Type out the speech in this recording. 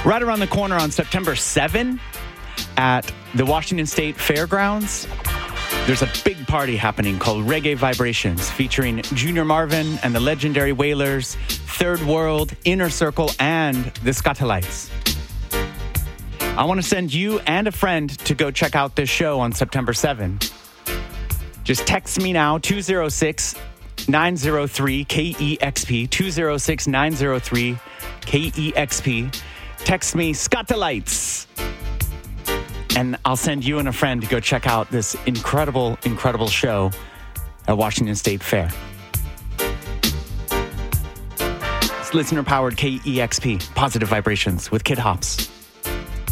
Right around the corner on September 7 at the Washington State Fairgrounds, there's a big party happening called Reggae Vibrations, featuring Junior Marvin and the Legendary Wailers, Third World, Inner Circle, and the Skatalites. I want to send you and a friend to go check out this show on September 7. Just text me now, 206-903-KEXP, 206-903-KEXP. Text me Skatalites, and I'll send you and a friend to go check out this incredible, incredible show at Washington State Fair. It's listener-powered KEXP, Positive Vibrations with Kid Hops.